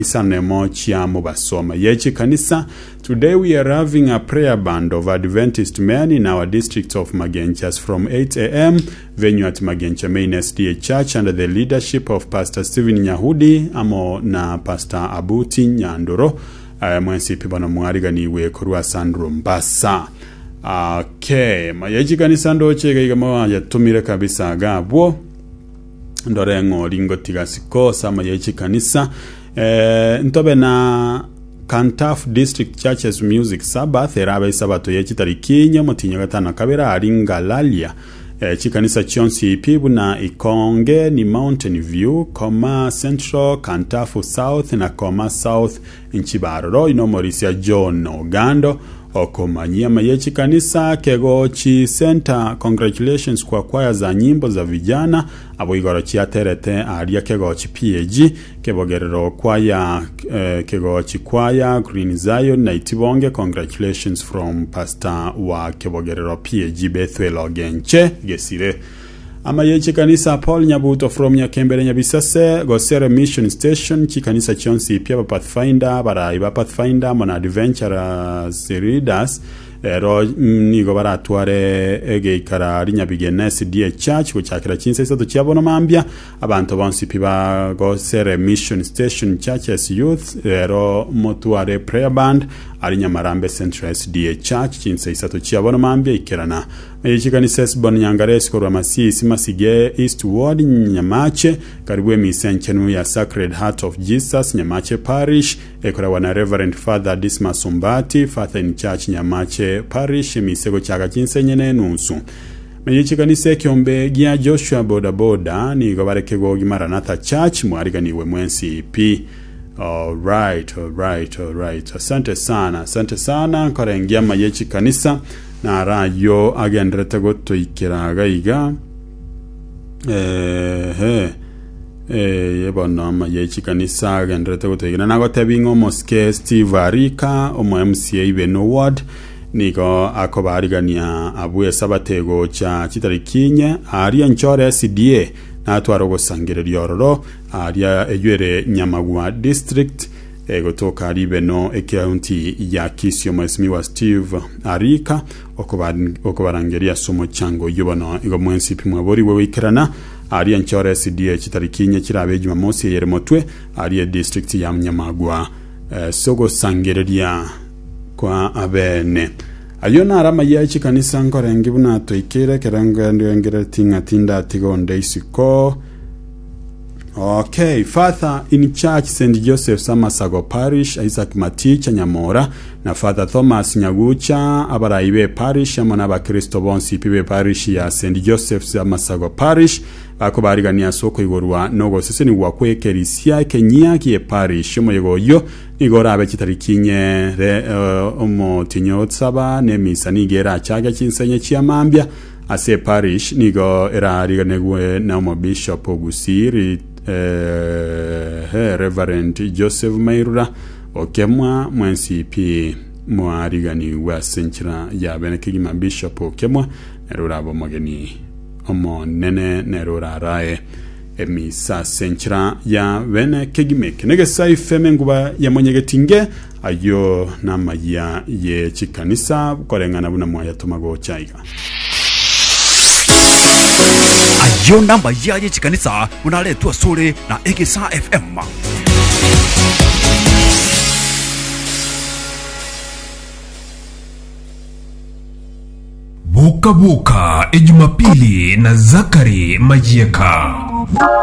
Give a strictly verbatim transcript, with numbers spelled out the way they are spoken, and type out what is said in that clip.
Isanemo chiamo basoma. Yechi kanisa, today we are having a prayer band of Adventist men in our district of Magenchas from eight a.m. venue at Magencha Main S D A Church under the leadership of Pastor Stephen Nyahudi amo na Pastor Abuti Nyandoro. Uh, mwensi pibana mwariga niwe kurua Sandro Mbasa. Okay, mayechi kanisa ndo chega igama yatumire kabisa gabwo. Ndore ngoringo tigasiko sama yechi kanisa. Eh, ntobe na Kantaf District Churches Music Sabbath erabe isabato yechi tarikinye mutinyo gatana kabera aringalalia. Eh, chikanisa chonsi ipibu na Ikonge ni Mountain View, Koma Central, Kantafu South na Koma South Nchibaroro inomorisia John Ogando okomanyia mayechi kanisa kego chi center. Congratulations kwa kwaya za nyimbo za vijana abo igoro chi aterete aria kego chi P A G kebogerero kwaya eh, kego chi kwaya Green Zion na Itibonge. Congratulations from Pastor wa kebogerero P A G Bethwelo Genche gesire. Ama yechi kanisa Paul Nyabuto from Nyakembere Nyabisase Gosere Mission Station chikanisa chonsi pia Pathfinder bara iba Pathfinder mona adventure seridas ero nigo bara tuare ege ikara Nyabigenes D A Church kuchakira chinse sato chiabono mambia abantu bonsi piba Gosere Mission Station Churches Youth ero motuare prayer band ari Nyamarambe Central S D A Church chinse sato chiabono mambia ikerana yechikanisa Sbon Nyangares korwa Masisi Masige Eastward Nyamache karibu emisenchenu ya Sacred Heart of Jesus Nyamache Parish ekora wana Reverend Father Dismas Umbati Father in Church Nyamache Parish emisego chaka chinsenyene nusu. Yechikanisa Kiombe gia Joshua Boda Boda ni gobarekego Maranatha Church mwariganiwe mwensi P. All right, all right, all right. Asante sana, asante sana korengia mayechi kanisa na rayo agendrete goto ikiraga iga eh he eh yebona mayechi kanisa agendrete goto iga na gotebingo moske Steve Arika omo M C A Beno Ward niko akobarigania abuye sabatego cha kitarikinye ari nchore S D A na twarogo sangere ryororo aria eyere Nyamagwa district ego toka aribe no county ya Kisio mwesimiwa Steve Arika okobarangeria somo chango yobano igo mwensi pimwabori wewe ikerana aria nchore S D A kitarikinye kirabe Jumamosi yere motwe aria district ya Nyamagwa eh, sogo sangereria kwa abene ayona arama yachi kanisa ngorengi buna toikere keranga ndengere tinga tinda tigonde isiko. Okay, Father in Church Saint Joseph Samasago Parish Isaac Maticha Nyamora na Father Thomas Nyagucha abaraibe Parish amona ba Kristo bonsi pibe Parish ya Saint Joseph Samasago Parish akobarigania soko igorwa nogo sese ni wakwekerisia Kenya kie Parish moyego yo igora abe kitarikinye re uh, omo tinyo tsaba ne misani gera chaga chinsenye chiamambia ase Parish nigo era riganegwe na omo Bishop Ogusiri eh he Reverend Joseph Mairura okemwa mwensi pi mwarigani wa senchira ya benekigima Bishop okemwa nerura bomogeni omo nene nerura rae emisa senchira ya benekigime nege saifeme nguba ya monyegetinge ayo nama ya ye chikanisa korengana buna moya tomago chaiga ayo namba yaje chikanisa unaletwa sore na Egesa F M. Buka Buka Ejumapili na Zakari Majieka.